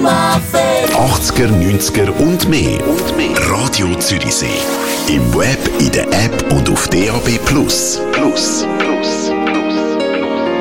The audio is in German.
80er, 90er und mehr. Radio Zürichsee. Im Web, in der App und auf DAB+.